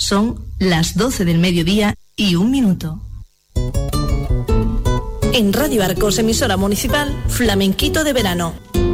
Son las 12 del mediodía y 1 minuto. En Radio Arcos, emisora municipal, Flamenquito de verano.